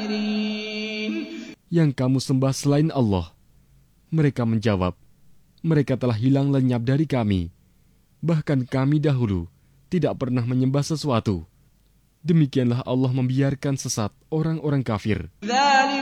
yang kamu sembah selain Allah. Mereka menjawab, mereka telah hilang lenyap dari kami. Bahkan kami dahulu tidak pernah menyembah sesuatu. Demikianlah Allah membiarkan sesat orang-orang kafir.